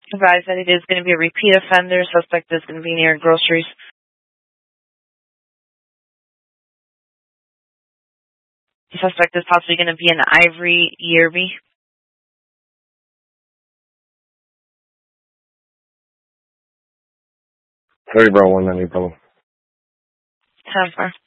Advise that it is going to be a repeat offender. Suspect is going to be near groceries. The suspect is possibly going to be in Ivory Yerby. 30 bro, 190 bro. 10-4.